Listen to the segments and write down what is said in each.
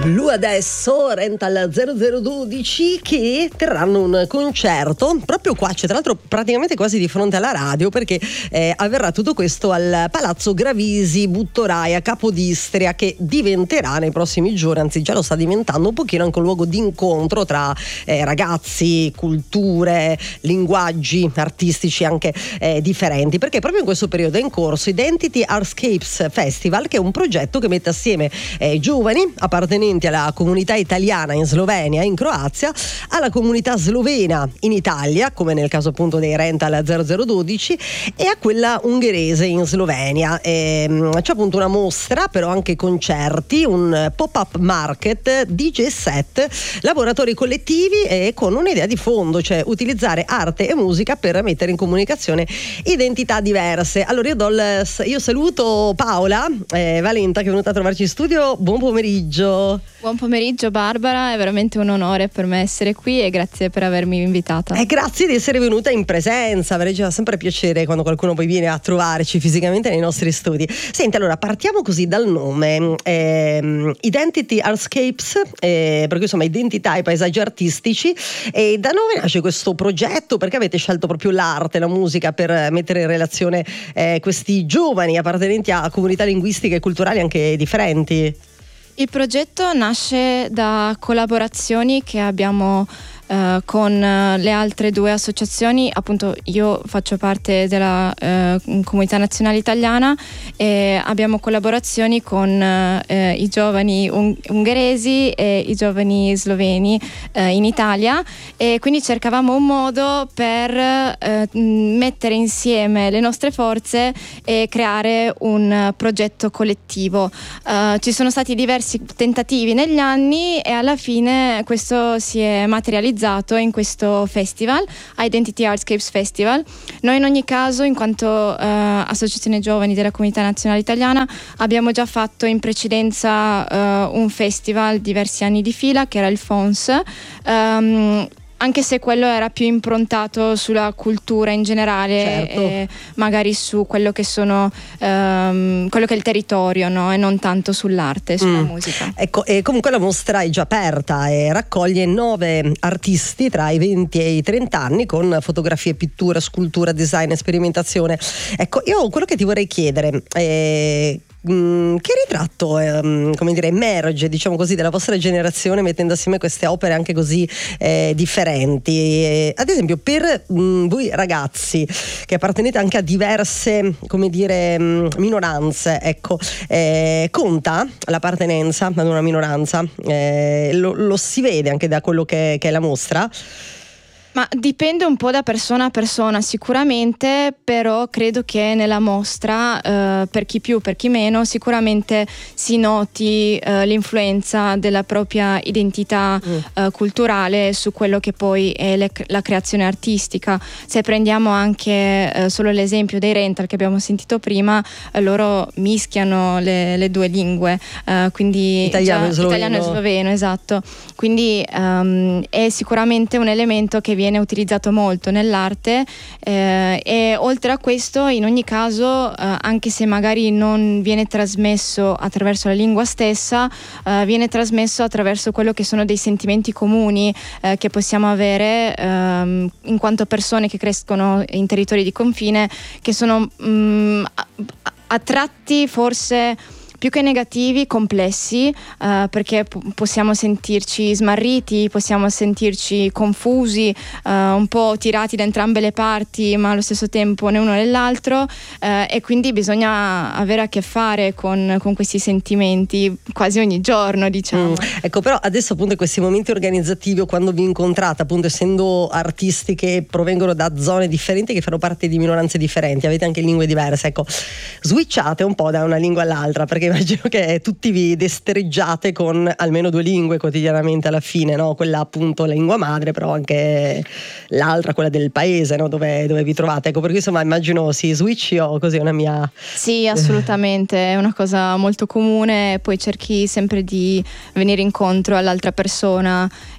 Blu adesso, Rental 0012, che terranno un concerto proprio qua, cioè tra l'altro praticamente quasi di fronte alla radio, perché avverrà tutto questo al Palazzo Gravisi Buttorai a Capodistria, che diventerà nei prossimi giorni, anzi già lo sta diventando, un pochino anche un luogo di incontro tra ragazzi, culture, linguaggi artistici anche differenti, perché proprio in questo periodo è in corso Identity Artscapes Festival, che è un progetto che mette assieme giovani appartenenti alla comunità italiana in Slovenia e in Croazia, alla comunità slovena in Italia, come nel caso appunto dei Rental 0012, e a quella ungherese in Slovenia. C'è appunto una mostra, però anche concerti, un pop-up market, DJ set, laboratori collettivi, e con un'idea di fondo, cioè utilizzare arte e musica per mettere in comunicazione identità diverse. Allora io saluto Paola Valenta, che è venuta a trovarci in studio. Buon pomeriggio. Buon pomeriggio Barbara, è veramente un onore per me essere qui e grazie per avermi invitata. Grazie di essere venuta in presenza, ci fa sempre piacere quando qualcuno poi viene a trovarci fisicamente nei nostri studi. Senti, allora partiamo così dal nome, Identity Artscapes, perché insomma identità e paesaggi artistici, e da dove nasce questo progetto? Perché avete scelto proprio l'arte, la musica per mettere in relazione questi giovani appartenenti a comunità linguistiche e culturali anche differenti? Il progetto nasce da collaborazioni che abbiamo con le altre due associazioni. Appunto io faccio parte della comunità nazionale italiana e abbiamo collaborazioni con i giovani ungheresi e i giovani sloveni in Italia, e quindi cercavamo un modo per mettere insieme le nostre forze e creare un progetto collettivo. Ci sono stati diversi tentativi negli anni e alla fine questo si è materializzato in questo festival, Identity Artscapes Festival. Noi in ogni caso, in quanto associazione giovani della comunità nazionale italiana, abbiamo già fatto in precedenza un festival diversi anni di fila, che era il FONS, anche se quello era più improntato sulla cultura in generale, certo, e magari su quello che sono quello che è il territorio, no? E non tanto sull'arte, sulla musica. Ecco, e comunque la mostra è già aperta e raccoglie 9 artisti tra i 20 e i 30 anni, con fotografie, pittura, scultura, design e sperimentazione. Ecco, io quello che ti vorrei chiedere che ritratto come dire emerge, diciamo così, della vostra generazione mettendo assieme queste opere anche così differenti? Ad esempio per voi ragazzi che appartenete anche a diverse, come dire, minoranze, ecco, conta l'appartenenza ad una minoranza? Lo si vede anche da quello che è la mostra? Ma dipende un po' da persona a persona sicuramente, però credo che nella mostra, per chi più, per chi meno, sicuramente si noti l'influenza della propria identità culturale su quello che poi è la creazione artistica. Se prendiamo anche solo l'esempio dei Rental che abbiamo sentito prima, loro mischiano le due lingue, quindi italiano e sloveno, esatto. Quindi è sicuramente un elemento che viene utilizzato molto nell'arte, e oltre a questo, in ogni caso, anche se magari non viene trasmesso attraverso la lingua stessa, viene trasmesso attraverso quello che sono dei sentimenti comuni che possiamo avere in quanto persone che crescono in territori di confine, che sono a tratti forse più che negativi, complessi, perché possiamo sentirci smarriti, possiamo sentirci confusi, un po' tirati da entrambe le parti, ma allo stesso tempo né uno né l'altro, e quindi bisogna avere a che fare con questi sentimenti quasi ogni giorno, diciamo. Ecco, però adesso appunto in questi momenti organizzativi, o quando vi incontrate, appunto essendo artisti che provengono da zone differenti, che fanno parte di minoranze differenti, avete anche lingue diverse, ecco, switchate un po' da una lingua all'altra, perché immagino che tutti vi destreggiate con almeno 2 lingue quotidianamente alla fine, no? Quella appunto la lingua madre, però anche l'altra, quella del paese, no? Dove vi trovate. Ecco, perché insomma immagino si switchi, o così è una mia... Sì, assolutamente, è una cosa molto comune, poi cerchi sempre di venire incontro all'altra persona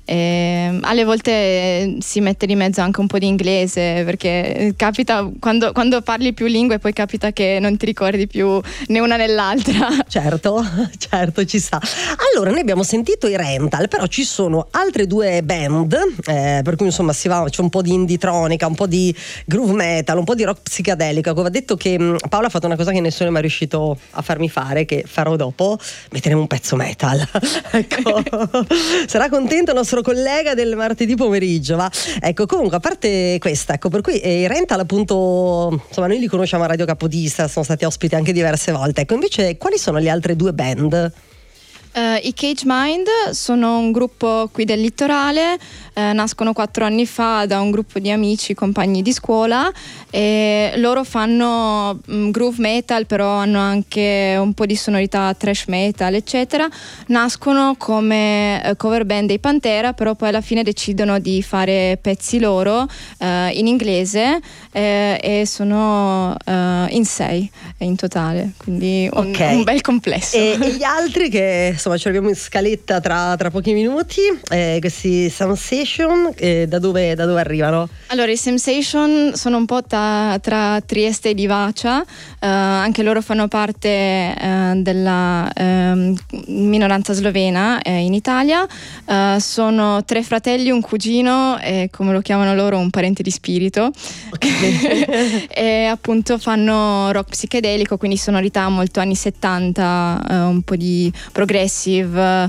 Alle volte si mette di mezzo anche un po' di inglese, perché capita quando parli più lingue poi capita che non ti ricordi più né una né l'altra. Certo, ci sta. Allora, noi abbiamo sentito i Rental, però ci sono altre due band, per cui insomma c'è un po' di indie-tronica, un po' di groove metal, un po' di rock psichedelico. Avevo detto che Paola ha fatto una cosa che nessuno è mai riuscito a farmi fare, che farò dopo, metteremo un pezzo metal. Ecco, sarà contento il nostro collega del martedì pomeriggio, va? Ecco, comunque, a parte questa, ecco, per cui i Rental, appunto, insomma, noi li conosciamo a Radio Capodista, sono stati ospiti anche diverse volte. Ecco, invece, quali sono le altre due band? I Cage Mind sono un gruppo qui del litorale, nascono 4 anni fa da un gruppo di amici, compagni di scuola, e loro fanno groove metal, però hanno anche un po' di sonorità thrash metal, eccetera. Nascono come cover band dei Pantera, però poi alla fine decidono di fare pezzi loro in inglese, e sono in 6 in totale, quindi un bel complesso. E gli altri che insomma ci arriviamo in scaletta tra pochi minuti, questi Sensation, da dove arrivano? Allora, i Sensation sono un po' tra Trieste e Divacia, anche loro fanno parte della minoranza slovena in Italia. Sono 3 fratelli, un cugino e, come lo chiamano loro, un parente di spirito. Okay. E appunto fanno rock psichedelico, quindi sonorità molto anni 70, un po' di progressive.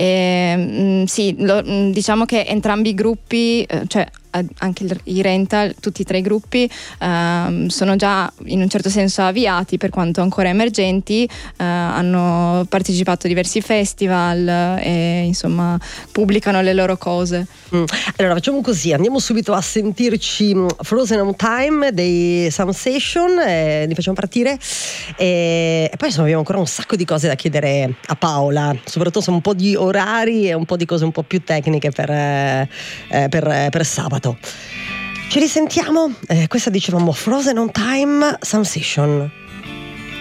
Sì, diciamo che entrambi i gruppi, cioè anche i Rental, tutti e 3 i gruppi sono già in un certo senso avviati, per quanto ancora emergenti, hanno partecipato a diversi festival e insomma pubblicano le loro cose. Allora facciamo così, andiamo subito a sentirci Frozen on Time dei Sensation, li facciamo partire e poi insomma abbiamo ancora un sacco di cose da chiedere a Paola, soprattutto un po' di orari e un po' di cose un po' più tecniche per sabato. Ci risentiamo, questa dicevamo Frozen on Time, Sensation.